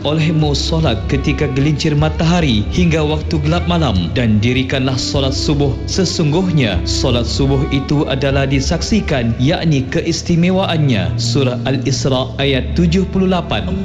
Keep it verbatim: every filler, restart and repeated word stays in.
olehmu solat ketika gelincir matahari hingga waktu gelap malam, dan dirikanlah solat subuh. Sesungguhnya solat subuh itu adalah disaksikan, yakni keistimewaannya. Surah Al-Isra ayat tujuh puluh lapan.